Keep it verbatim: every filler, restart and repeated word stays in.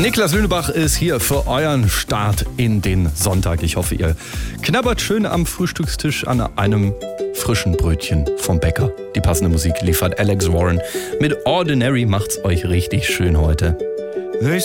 Niklas Lünebach ist hier für euren Start in den Sonntag. Ich hoffe, ihr knabbert schön am Frühstückstisch an einem frischen Brötchen vom Bäcker. Die passende Musik liefert Alex Warren. Mit Ordinary macht's euch richtig schön heute.